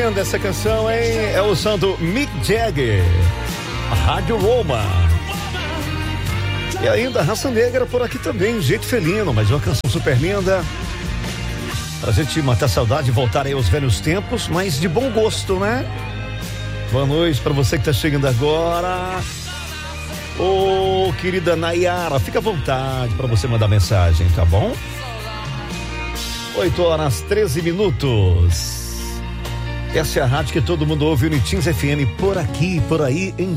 linda essa canção, hein? É o som do Mick Jagger, Rádio Roma. E ainda Raça Negra por aqui também, Jeito Felino, mas uma canção super linda. Pra gente matar a saudade e voltar aí aos velhos tempos, mas de bom gosto, né? Boa noite pra você que tá chegando agora. Ô, querida Nayara, fica à vontade pra você mandar mensagem, tá bom? 8h13. Essa é a rádio que todo mundo ouve, Unitins FM, por aqui, por aí, em